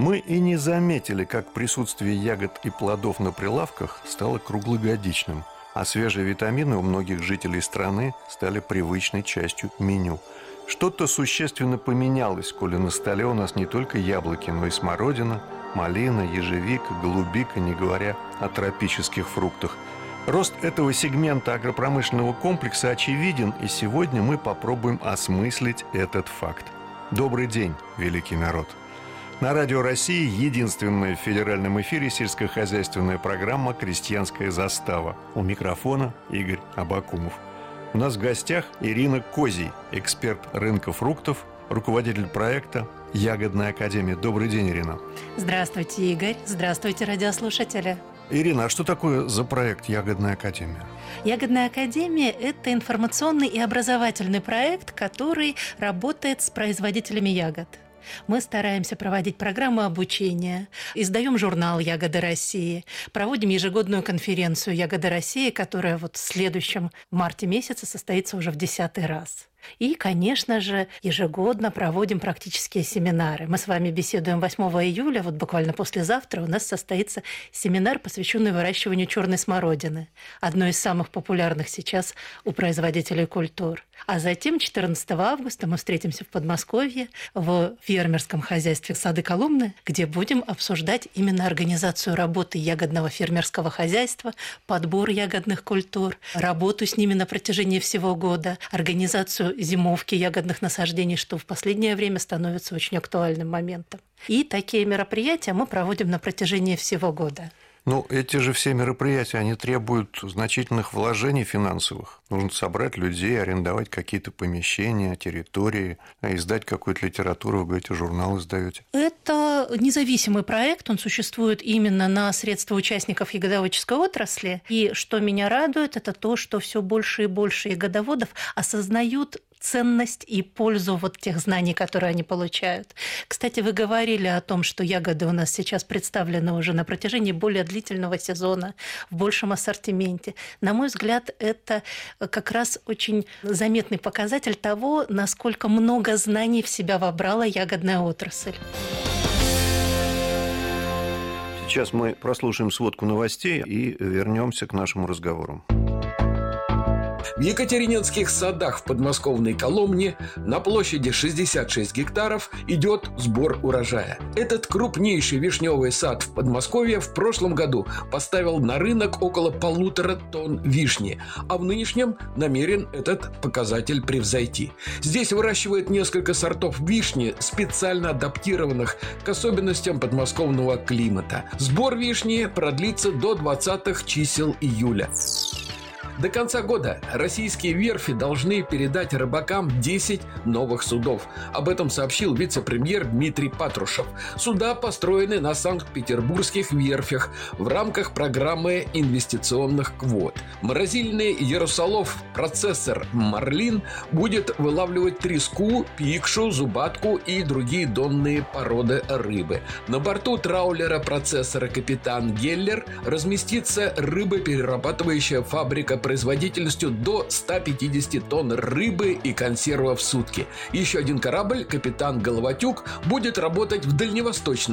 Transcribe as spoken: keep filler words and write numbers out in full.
Мы и не заметили, как присутствие ягод и плодов на прилавках стало круглогодичным, а свежие витамины у многих жителей страны стали привычной частью меню. Что-то существенно поменялось, коли на столе у нас не только яблоки, но и смородина, малина, ежевика, голубика, не говоря о тропических фруктах. Рост этого сегмента агропромышленного комплекса очевиден, и сегодня мы попробуем осмыслить этот факт. Добрый день, великий народ! На Радио России единственная в федеральном эфире сельскохозяйственная программа «Крестьянская застава». У микрофона Игорь Абакумов. У нас в гостях Ирина Козий, эксперт рынка фруктов, руководитель проекта «Ягодная академия». Добрый день, Ирина. Здравствуйте, Игорь. Здравствуйте, радиослушатели. Ирина, а что такое за проект «Ягодная академия»? «Ягодная академия» – это информационный и образовательный проект, который работает с производителями ягод. Мы стараемся проводить программы обучения, издаем журнал «Ягоды России», проводим ежегодную конференцию «Ягоды России», которая вот в следующем марте месяце состоится уже в десятый раз. И, конечно же, ежегодно проводим практические семинары. Мы с вами беседуем восьмого июля, вот буквально послезавтра у нас состоится семинар, посвященный выращиванию черной смородины, одной из самых популярных сейчас у производителей культур. А затем четырнадцатого августа мы встретимся в Подмосковье в фермерском хозяйстве «Сады Колумны», где будем обсуждать именно организацию работы ягодного фермерского хозяйства, подбор ягодных культур, работу с ними на протяжении всего года, организацию зимовки ягодных насаждений, что в последнее время становится очень актуальным моментом. И такие мероприятия мы проводим на протяжении всего года. Ну, эти же все мероприятия, они требуют значительных вложений финансовых. Нужно собрать людей, арендовать какие-то помещения, территории, издать какую-то литературу, вы говорите, журнал издаете. Это независимый проект, он существует именно на средства участников ягодоводческой отрасли. И что меня радует, это то, что все больше и больше ягодоводов осознают ценность и пользу вот тех знаний, которые они получают. Кстати, вы говорили о том, что ягоды у нас сейчас представлены уже на протяжении более длительного сезона, в большем ассортименте. На мой взгляд, это как раз очень заметный показатель того, насколько много знаний в себя вобрала ягодная отрасль. Сейчас мы прослушаем сводку новостей и вернемся к нашему разговору. В Екатерининских садах в подмосковной Коломне на площади шестьдесят шесть гектаров идет сбор урожая. Этот крупнейший вишневый сад в Подмосковье в прошлом году поставил на рынок около полутора тонн вишни, а в нынешнем намерен этот показатель превзойти. Здесь выращивают несколько сортов вишни, специально адаптированных к особенностям подмосковного климата. Сбор вишни продлится до двадцатых чисел июля. До конца года российские верфи должны передать рыбакам десять новых судов. Об этом сообщил вице-премьер Дмитрий Патрушев. Суда построены на санкт-петербургских верфях в рамках программы инвестиционных квот. Морозильный Ярусолов процессор «Марлин» будет вылавливать треску, пикшу, зубатку и другие донные породы рыбы. На борту траулера процессора «Капитан Геллер» разместится рыбоперерабатывающая фабрика производительностью до ста пятидесяти тонн рыбы и консервов в сутки. Еще один корабль, капитан Головатюк, будет работать в дальневосточном